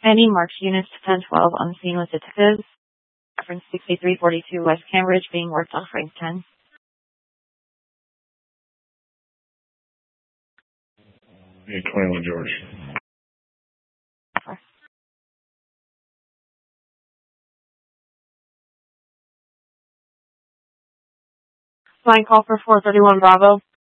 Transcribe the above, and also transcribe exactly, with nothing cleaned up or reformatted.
Any marked units ten twelve on scene with detectives. Reference sixty-three forty-two West Cambridge being worked on Frank ten. eight twenty-one George. Line call for four thirty-one Bravo.